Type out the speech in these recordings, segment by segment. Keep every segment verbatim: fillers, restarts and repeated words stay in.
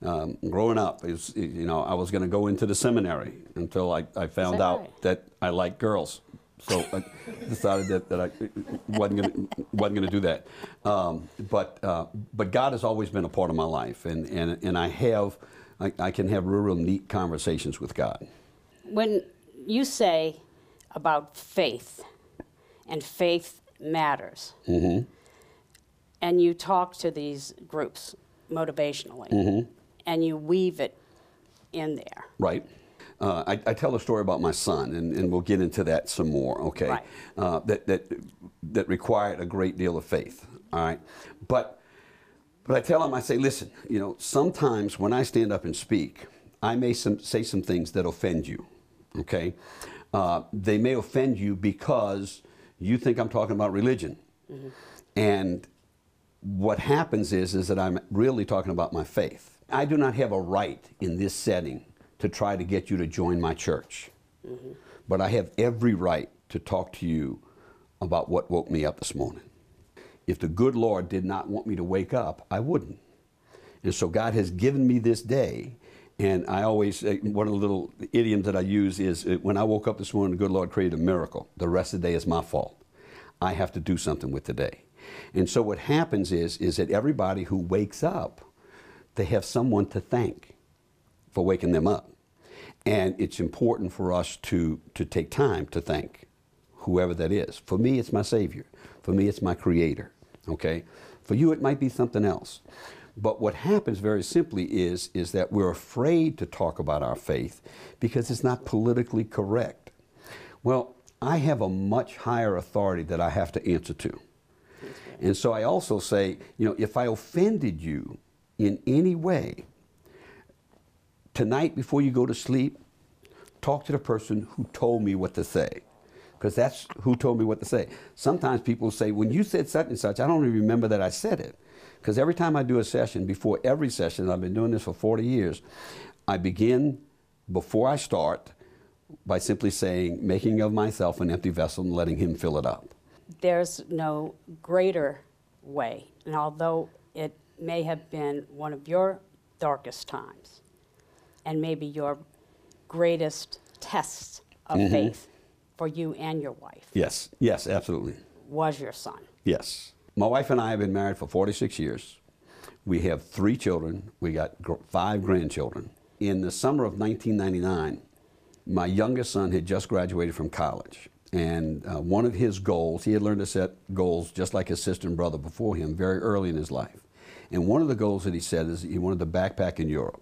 Um, growing up, is you know, I was going to go into the seminary until I, I found that out right? that I like girls. So I decided that, that I wasn't going to wasn't going to do that. Um, but uh, but God has always been a part of my life, and and and I have I, I can have real, real neat conversations with God. When you say about faith, and faith matters, Mm-hmm. and you talk to these groups motivationally, Mm-hmm. and you weave it in there. Right. Uh, I, I tell a story about my son, and, and we'll get into that some more, okay? Right. Uh, that, that, that required a great deal of faith, all right? But, but I tell him, I say, listen, you know, sometimes when I stand up and speak, I may some, say some things that offend you, okay? Uh, they may offend you because you think I'm talking about religion. Mm-hmm. And what happens is, is that I'm really talking about my faith. I do not have a right in this setting to try to get you to join my church. Mm-hmm. But I have every right to talk to you about what woke me up this morning. If the good Lord did not want me to wake up, I wouldn't. And so God has given me this day, and I always, one of the little idioms that I use is, when I woke up this morning, the good Lord created a miracle. The rest of the day is my fault. I have to do something with the day. And so what happens is, is that everybody who wakes up, they have someone to thank for waking them up. And it's important for us to, to take time to thank whoever that is. For me, it's my Savior. For me, it's my Creator, okay? For you, it might be something else. But what happens very simply is, is that we're afraid to talk about our faith because it's not politically correct. Well, I have a much higher authority that I have to answer to. And so I also say, you know, if I offended you in any way, tonight before you go to sleep, talk to the person who told me what to say. Because that's who told me what to say. Sometimes people say, when you said such and such, I don't even remember that I said it. Because every time I do a session, before every session, I've been doing this for forty years, I begin, before I start, by simply saying, making of myself an empty vessel and letting Him fill it up. There's no greater way, and although it may have been one of your darkest times, and maybe your greatest test of mm-hmm. faith for you and your wife. Yes, yes, absolutely. Was your son. Yes. My wife and I have been married for forty-six years. We have three children. We got gr- five grandchildren. In the summer of nineteen ninety-nine, my youngest son had just graduated from college. And uh, one of his goals, he had learned to set goals just like his sister and brother before him very early in his life. And one of the goals that he set is he wanted to backpack in Europe.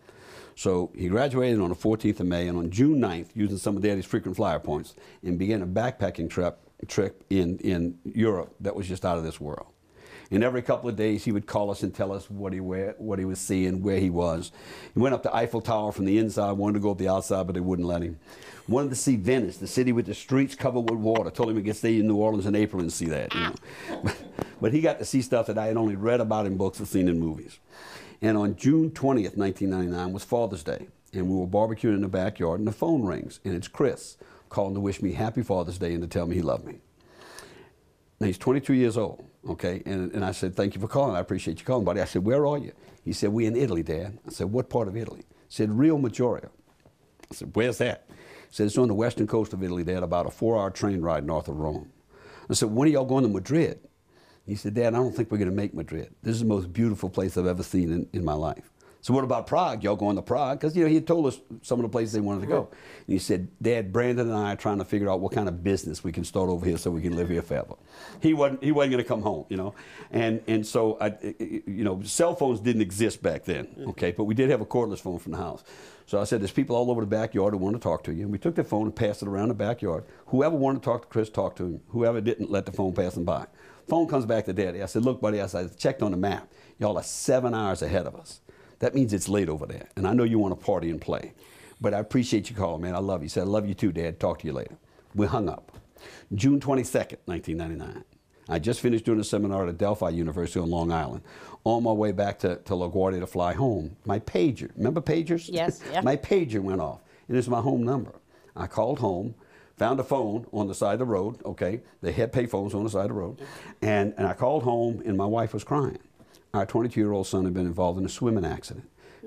So he graduated on the fourteenth of May, and on June ninth, using some of Daddy's frequent flyer points, and began a backpacking trip, trip in, in Europe that was just out of this world. And every couple of days, he would call us and tell us what he, where, what he was seeing, where he was. He went up to Eiffel Tower from the inside, wanted to go up the outside, but they wouldn't let him. Wanted to see Venice, the city with the streets covered with water. Told him he could stay in New Orleans in April and see that. You know. but, but he got to see stuff that I had only read about in books or seen in movies. And on June twentieth, nineteen ninety-nine was Father's Day, and we were barbecuing in the backyard, and the phone rings, and it's Chris calling to wish me happy Father's Day and to tell me he loved me. Now, he's twenty-two years old, okay, and, and I said, thank you for calling, I appreciate you calling, buddy. I said, where are you? He said, we're in Italy, Dad. I said, what part of Italy? He said, Rio Maggiore. I said, where's that? He said, it's on the western coast of Italy, Dad, about a four-hour train ride north of Rome. I said, when are y'all going to Madrid? He said, Dad, I don't think we're going to make Madrid. This is the most beautiful place I've ever seen in, in my life. So what about Prague? Y'all going to Prague? Because, you know, he had told us some of the places they wanted to go. And he said, Dad, Brandon and I are trying to figure out what kind of business we can start over here so we can live here forever. He wasn't, he wasn't going to come home, you know. And, and so, I, you know, cell phones didn't exist back then, okay? But we did have a cordless phone from the house. So I said, there's people all over the backyard who want to talk to you. And we took the phone and passed it around the backyard. Whoever wanted to talk to Chris, talked to him. Whoever didn't, let the phone pass them by. Phone comes back to Daddy. I said, look, buddy, I said, I checked on the map. Y'all are seven hours ahead of us. That means it's late over there. And I know you want to party and play. But I appreciate you calling, man. I love you. He said, I love you too, Dad. Talk to you later. We hung up. June twenty-second, nineteen ninety-nine. I just finished doing a seminar at Adelphi University on Long Island. On my way back to, to LaGuardia to fly home, my pager, remember pagers? Yes. Yeah. My pager went off. And it's my home number. I called home, found a phone on the side of the road, okay? They had pay phones on the side of the road. And, and I called home, and my wife was crying. Our twenty-two-year-old son had been involved in a swimming accident.